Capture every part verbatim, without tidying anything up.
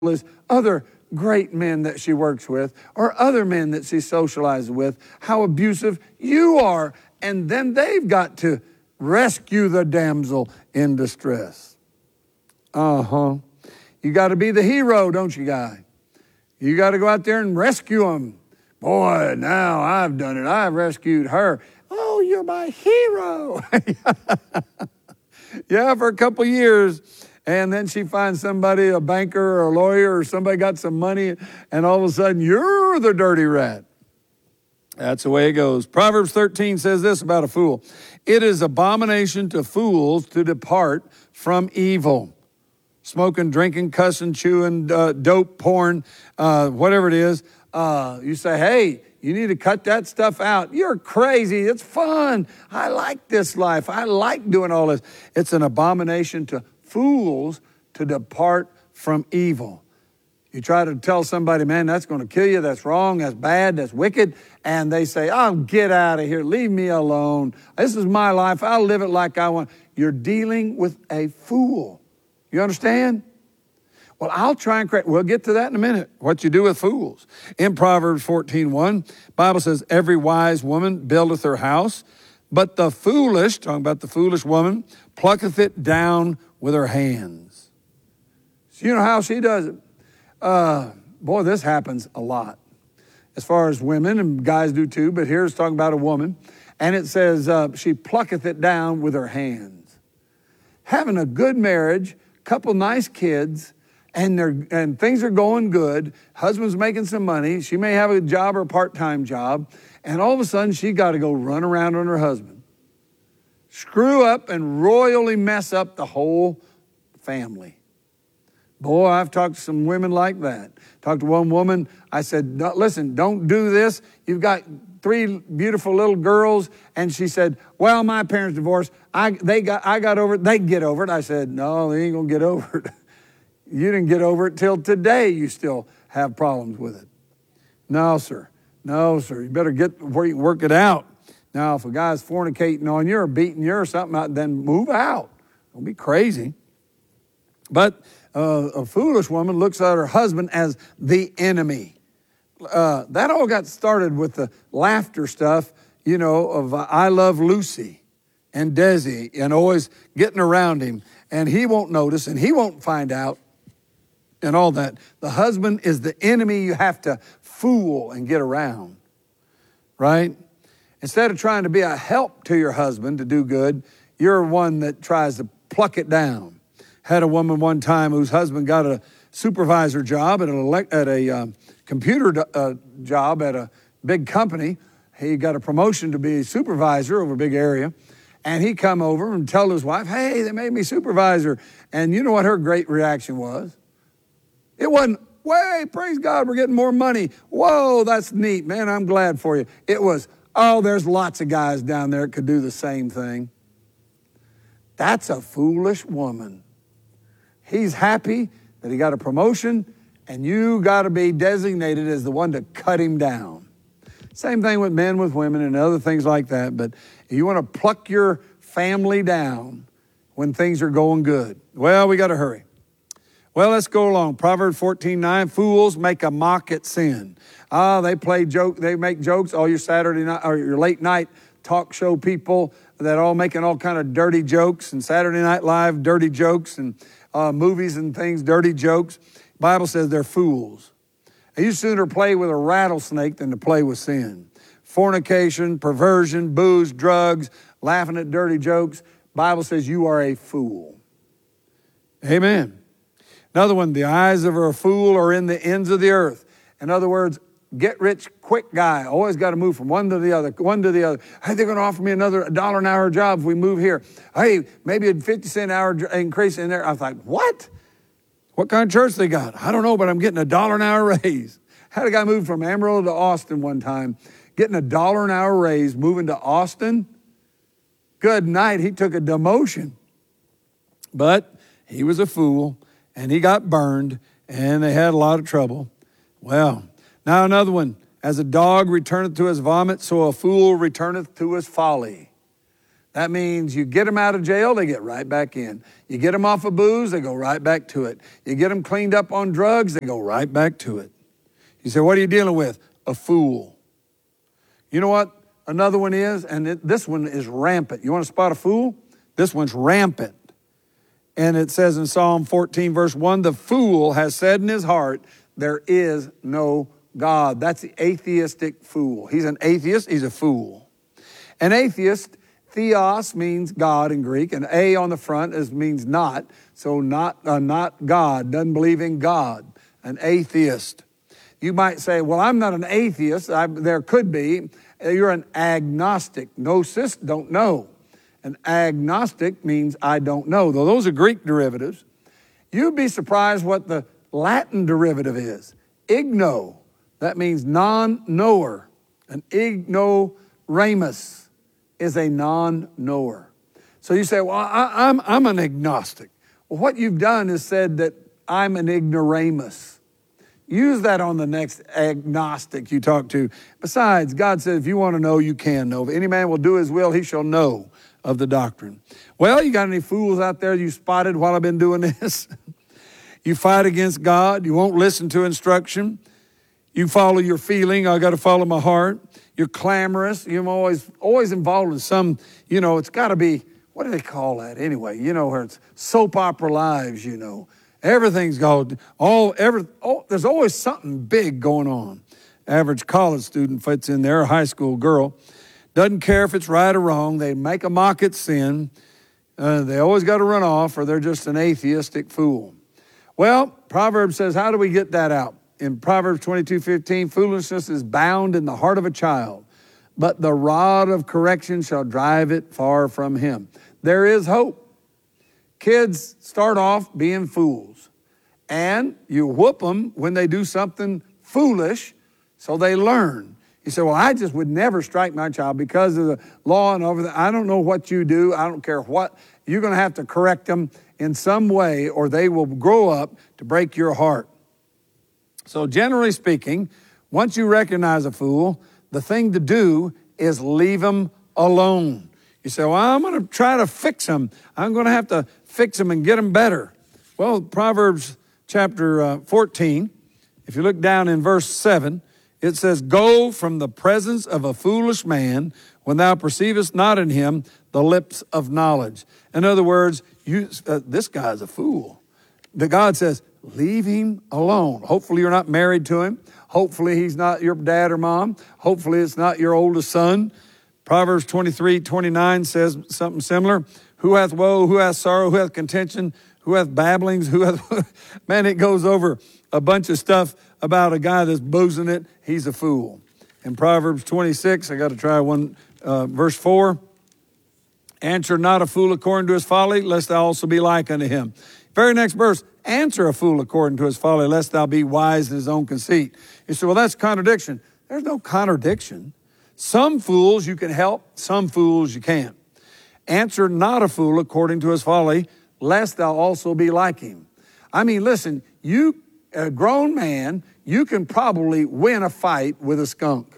is other great men that she works with or other men that she socializes with, how abusive you are. And then they've got to rescue the damsel in distress. Uh-huh. You got to be the hero, don't you, guy? You got to go out there and rescue them. Boy, now I've done it. I've rescued her. Oh, you're my hero. Yeah, for a couple years. And then she finds somebody, a banker or a lawyer or somebody got some money, and all of a sudden, you're the dirty rat. That's the way it goes. Proverbs thirteen says this about a fool. It is abomination to fools to depart from evil. Smoking, drinking, cussing, chewing, uh, dope, porn, uh, whatever it is. Uh, you say, hey, you need to cut that stuff out. You're crazy. It's fun. I like this life. I like doing all this. It's an abomination to fools to depart from evil. You try to tell somebody, man, that's going to kill you. That's wrong. That's bad. That's wicked. And they say, oh, get out of here. Leave me alone. This is my life. I'll live it like I want. You're dealing with a fool. You understand? Well, I'll try and correct. We'll get to that in a minute, what you do with fools. In Proverbs fourteen one, Bible says, every wise woman buildeth her house, but the foolish, talking about the foolish woman, plucketh it down with her hands. So you know how she does it? Uh, boy, this happens a lot. As far as women, and guys do too, but here's talking about a woman. And it says, uh, she plucketh it down with her hands. Having a good marriage, couple nice kids, and they're and things are going good. Husband's making some money. She may have a job or a part-time job. And all of a sudden, she got to go run around on her husband. Screw up and royally mess up the whole family. Boy, I've talked to some women like that. Talked to one woman. I said, listen, don't do this. You've got three beautiful little girls. And she said, well, my parents divorced. I, they got, I got over it. They get over it. I said, no, they ain't going to get over it. You didn't get over it till today. You still have problems with it. No, sir. No, sir. You better get where you work it out. Now, if a guy's fornicating on you or beating you or something, then move out. Don't be crazy. But uh, a foolish woman looks at her husband as the enemy. Uh, that all got started with the laughter stuff, you know, of uh, I Love Lucy and Desi and always getting around him. And he won't notice and he won't find out and all that. The husband is the enemy you have to fool and get around, right? Instead of trying to be a help to your husband to do good, you're one that tries to pluck it down. Had a woman one time whose husband got a supervisor job at, an elect, at a um, computer uh, job at a big company. He got a promotion to be a supervisor over a big area. And he come over and tell his wife, hey, they made me supervisor. And you know what her great reaction was? It wasn't, way, praise God, we're getting more money. Whoa, that's neat, man, I'm glad for you. It was, oh, there's lots of guys down there that could do the same thing. That's a foolish woman. He's happy that he got a promotion, and you got to be designated as the one to cut him down. Same thing with men, with women, and other things like that. But if you want to pluck your family down when things are going good, well, we got to hurry. Well, let's go along. Proverbs fourteen nine, fools make a mock at sin. Ah, they play joke, they make jokes. All your Saturday night or your late night talk show people that are all making all kind of dirty jokes, and Saturday Night Live dirty jokes, and uh, movies and things, dirty jokes. Bible says they're fools. You sooner play with a rattlesnake than to play with sin. Fornication, perversion, booze, drugs, laughing at dirty jokes. Bible says you are a fool. Amen. Another one, the eyes of a fool are in the ends of the earth. In other words, get rich quick guy. Always got to move from one to the other, one to the other. Hey, they're going to offer me another dollar an hour job if we move here. Hey, maybe a fifty cent an hour increase in there. I was like, what? What kind of church they got? I don't know, but I'm getting a dollar an hour raise. Had a guy move from Amarillo to Austin one time, getting a dollar an hour raise, moving to Austin. Good night. He took a demotion. But he was a fool, and he got burned, and they had a lot of trouble. Well, now another one. As a dog returneth to his vomit, so a fool returneth to his folly. That means you get them out of jail, they get right back in. You get them off of booze, they go right back to it. You get them cleaned up on drugs, they go right back to it. You say, what are you dealing with? A fool. You know what another one is? And it, this one is rampant. You want to spot a fool? This one's rampant. And it says in Psalm fourteen, verse one, the fool has said in his heart, there is no God. That's the atheistic fool. He's an atheist, he's a fool. An atheist, theos means God in Greek, and a on the front is, means not, so not, uh, not God, doesn't believe in God, an atheist. You might say, well, I'm not an atheist, I, there could be. You're an agnostic, gnosis, don't know. An agnostic means I don't know, though those are Greek derivatives. You'd be surprised what the Latin derivative is. Igno, that means non-knower. An ignoramus is a non-knower. So you say, well, I, I'm, I'm an agnostic. Well, what you've done is said that I'm an ignoramus. Use that on the next agnostic you talk to. Besides, God said, if you want to know, you can know. If any man will do his will, he shall know of the doctrine. Well, you got any fools out there you spotted while I've been doing this? You fight against God. You won't listen to instruction. You follow your feeling. I got to follow my heart. You're clamorous. You're always, always involved in some, you know, it's got to be, what do they call that anyway? You know, where it's soap opera lives, you know. Everything's called, all, every, oh, there's always something big going on. Average college student fits in there, a high school girl. Doesn't care if it's right or wrong. They make a mock at sin. Uh, they always got to run off, or they're just an atheistic fool. Well, Proverbs says, how do we get that out? In Proverbs twenty-two fifteen, foolishness is bound in the heart of a child, but the rod of correction shall drive it far from him. There is hope. Kids start off being fools, and you whoop them when they do something foolish, so they learn. You say, well, I just would never strike my child because of the law and over there. I don't know what you do. I don't care what. You're going to have to correct them in some way, or they will grow up to break your heart. So generally speaking, once you recognize a fool, the thing to do is leave them alone. You say, well, I'm going to try to fix them. I'm going to have to fix them and get them better. Well, Proverbs chapter uh, fourteen, if you look down in verse seven, it says, go from the presence of a foolish man when thou perceivest not in him the lips of knowledge. In other words, you, uh, this guy's a fool. The God says, leave him alone. Hopefully you're not married to him. Hopefully he's not your dad or mom. Hopefully it's not your oldest son. Proverbs twenty-three twenty-nine says something similar. Who hath woe, who hath sorrow, who hath contention, who hath babblings, who hath... Man, it goes over a bunch of stuff about a guy that's boozing it. He's a fool. In Proverbs twenty-six, I got to try one, uh, verse four. Answer not a fool according to his folly, lest thou also be like unto him. Very next verse, answer a fool according to his folly, lest thou be wise in his own conceit. You say, well, that's contradiction. There's no contradiction. Some fools you can help, some fools you can't. Answer not a fool according to his folly, lest thou also be like him. I mean, listen, you, a grown man, you can probably win a fight with a skunk.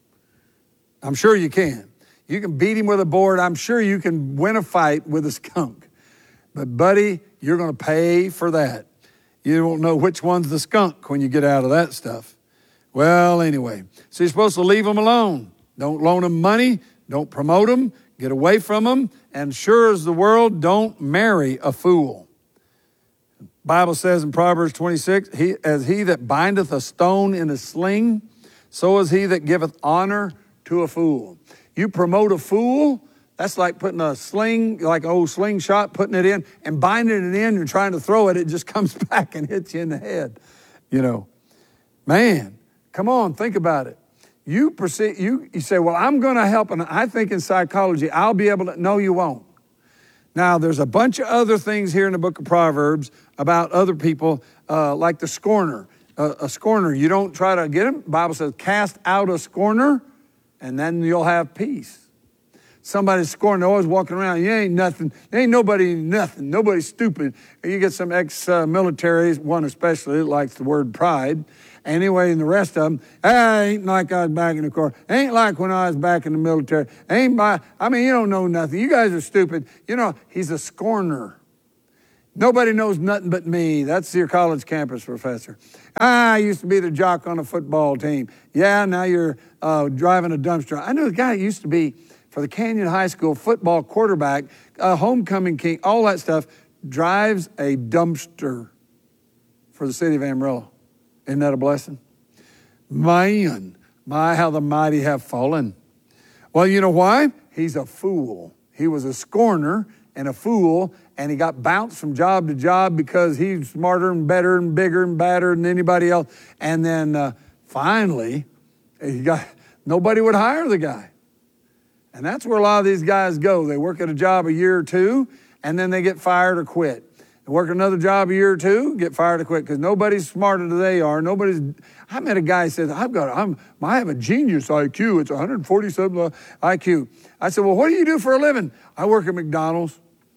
I'm sure you can. You can beat him with a board. I'm sure you can win a fight with a skunk. But buddy, you're going to pay for that. You won't know which one's the skunk when you get out of that stuff. Well, anyway, so you're supposed to leave them alone. Don't loan them money. Don't promote them. Get away from them. And sure as the world, don't marry a fool. The Bible says in Proverbs twenty-six, he, as he that bindeth a stone in a sling, so is he that giveth honor to a fool. You promote a fool, that's like putting a sling, like an old slingshot, putting it in and binding it in and trying to throw it. It just comes back and hits you in the head. You know, man, come on, think about it. You perceive, you, you say, well, I'm going to help. And I think in psychology, I'll be able to. No, you won't. Now, there's a bunch of other things here in the book of Proverbs about other people, uh, like the scorner. Uh, a scorner, you don't try to get him. The Bible says, cast out a scorner, and then you'll have peace. somebody's scoring, they're always walking around. You ain't nothing. There ain't nobody nothing. Nobody's stupid. You get some ex-militaries, one especially, that likes the word pride. Anyway, and the rest of them, ah, ain't like I was back in the Corps. Ain't like when I was back in the military. Ain't my, I mean, you don't know nothing. You guys are stupid. You know, he's a scorner. Nobody knows nothing but me. That's your college campus professor. Ah, I used to be the jock on a football team. Yeah, now you're uh, driving a dumpster. I knew a guy that used to be for the Canyon High School football quarterback, a homecoming king, all that stuff, drives a dumpster for the city of Amarillo. Isn't that a blessing? Man, my, how the mighty have fallen. Well, you know why? He's a fool. He was a scorner and a fool, and he got bounced from job to job because he's smarter and better and bigger and badder than anybody else. And then uh, finally, he got nobody would hire the guy. And that's where a lot of these guys go. They work at a job a year or two, and then they get fired or quit. They work another job a year or two, get fired or quit, because nobody's smarter than they are. Nobody's. I met a guy who said, I've got, I'm, I have a genius I Q. It's one hundred forty-seven I Q. I said, well, what do you do for a living? I work at McDonald's.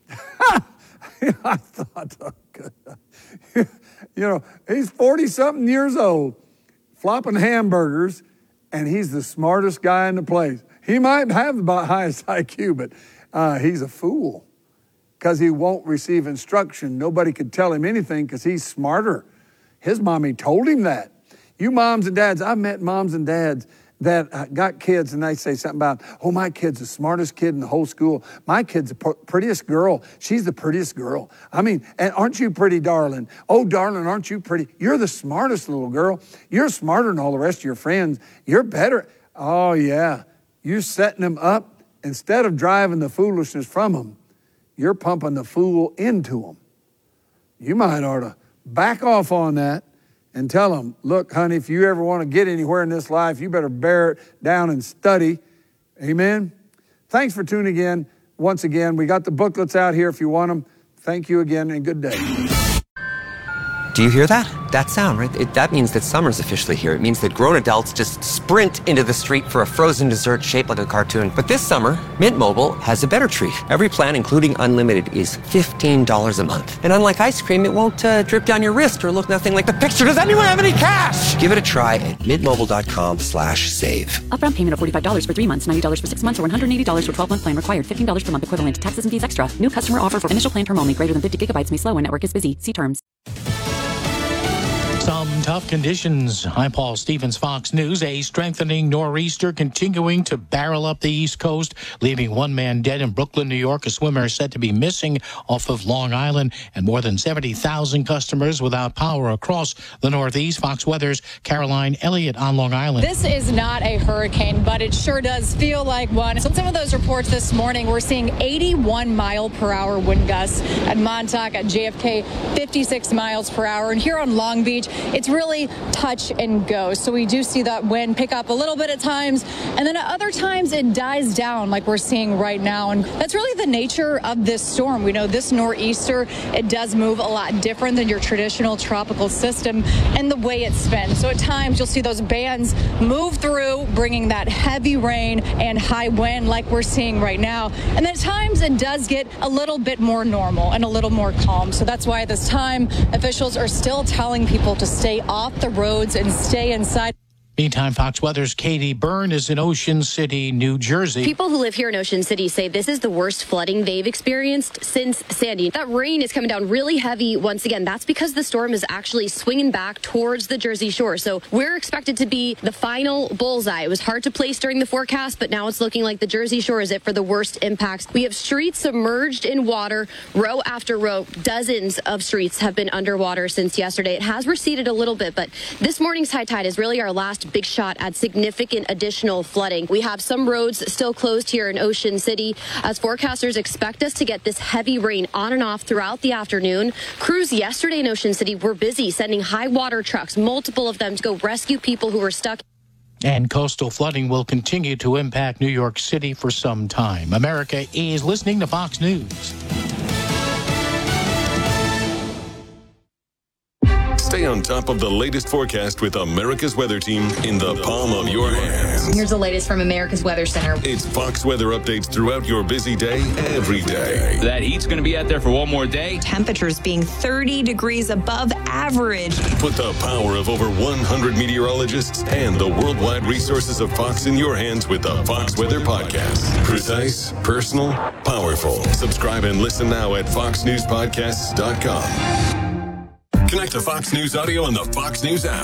I thought, oh, good. You know, he's forty-something years old, flopping hamburgers, and he's the smartest guy in the place. He might have the highest I Q, but uh, he's a fool because he won't receive instruction. Nobody could tell him anything because he's smarter. His mommy told him that. You moms and dads, I've met moms and dads that got kids and they say something about, oh, my kid's the smartest kid in the whole school. My kid's the prettiest girl. She's the prettiest girl. I mean, and aren't you pretty, darling? Oh, darling, aren't you pretty? You're the smartest little girl. You're smarter than all the rest of your friends. You're better. Oh, yeah. You're setting them up. Instead of driving the foolishness from them, you're pumping the fool into them. You might ought to back off on that and tell them, look, honey, if you ever want to get anywhere in this life, you better bear it down and study. Amen? Thanks for tuning in. Once again, we got the booklets out here if you want them. Thank you again and good day. Do you hear that? That sound, right? It, that means that summer's officially here. It means that grown adults just sprint into the street for a frozen dessert shaped like a cartoon. But this summer, Mint Mobile has a better treat. Every plan, including unlimited, is fifteen dollars a month. And unlike ice cream, it won't uh, drip down your wrist or look nothing like the picture. Does anyone have any cash? Give it a try at mintmobile.com slash save. Upfront payment of forty-five dollars for three months, ninety dollars for six months, or one hundred eighty dollars for twelve-month plan required. fifteen dollars per month equivalent. Taxes and fees extra. New customer offer for initial plan term only. Greater than fifty gigabytes may slow when network is busy. See terms. Some tough conditions. I'm Paul Stevens, Fox News. A strengthening nor'easter continuing to barrel up the East Coast, leaving one man dead in Brooklyn, New York. A swimmer is said to be missing off of Long Island, and more than seventy thousand customers without power across the Northeast. Fox Weather's Caroline Elliott on Long Island. This is not a hurricane, but it sure does feel like one. So some of those reports this morning, we're seeing eighty-one mile per hour wind gusts at Montauk, at J F K, fifty-six miles per hour. And here on Long Beach, it's really touch and go. So we do see that wind pick up a little bit at times, and then at other times it dies down like we're seeing right now. And that's really the nature of this storm. We know this nor'easter, it does move a lot different than your traditional tropical system and the way it spins. So at times you'll see those bands move through, bringing that heavy rain and high wind like we're seeing right now. And then at times it does get a little bit more normal and a little more calm. So that's why at this time officials are still telling people to stay off the roads and stay inside. Meantime, Fox Weather's Katie Byrne is in Ocean City, New Jersey. People who live here in Ocean City say this is the worst flooding they've experienced since Sandy. That rain is coming down really heavy once again. That's because the storm is actually swinging back towards the Jersey Shore. So we're expected to be the final bullseye. It was hard to place during the forecast, but now it's looking like the Jersey Shore is it for the worst impacts. We have streets submerged in water, row after row. Dozens of streets have been underwater since yesterday. It has receded a little bit, but this morning's high tide is really our last big shot at significant additional flooding. We have some roads still closed here in Ocean City as forecasters expect us to get this heavy rain on and off throughout the afternoon. Crews yesterday in Ocean City were busy sending high water trucks, multiple of them, to go rescue people who were stuck. And coastal flooding will continue to impact New York City for some time. America is listening to Fox News. Stay on on top of the latest forecast with America's Weather Team in the palm of your hands. Here's the latest from America's Weather Center. It's Fox weather updates throughout your busy day, every day. That heat's going to be out there for one more day. Temperatures being thirty degrees above average. Put the power of over one hundred meteorologists and the worldwide resources of Fox in your hands with the Fox Weather Podcast. Precise, personal, powerful. Subscribe and listen now at fox news podcasts dot com. Connect to Fox News Audio on the Fox News app.